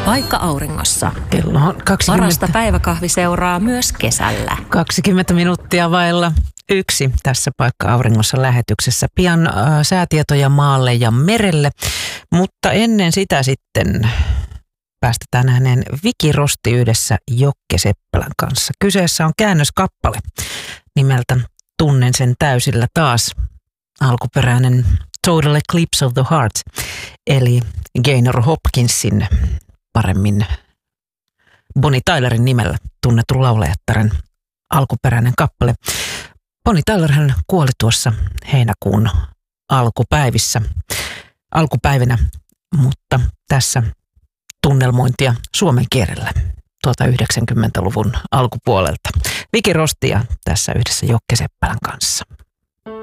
Paikka auringossa. Kello on 20. Parasta päiväkahvi seuraa myös kesällä. 20 minuuttia vailla 1 tässä Paikka auringossa lähetyksessä. Pian säätietoja maalle ja merelle, mutta ennen sitä sitten päästetään ääneen Viki Rosti yhdessä Jokke Seppälän kanssa. Kyseessä on käännöskappale nimeltä Tunnen sen täysillä taas. Alkuperäinen Total Eclipse of the Heart, eli Gaynor Hopkinsin, paremmin Bonnie Tylerin nimellä tunnetun laulajattaren alkuperäinen kappale. Bonnie Tyler hän kuoli tuossa heinäkuun alkupäivinä, mutta tässä tunnelmointia suomen kielellä tuolta 90-luvun alkupuolelta. Viki Rostia tässä yhdessä Jokke Seppälän kanssa.